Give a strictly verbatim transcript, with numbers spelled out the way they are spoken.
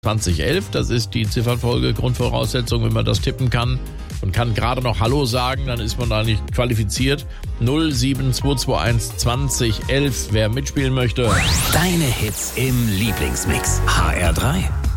zwanzig elf, das ist die Ziffernfolge, Grundvoraussetzung, wenn man das tippen kann und kann gerade noch Hallo sagen, dann ist man da nicht qualifiziert. null sieben zwei zwei eins zwanzig elf, wer mitspielen möchte. Deine Hits im Lieblingsmix. H R drei.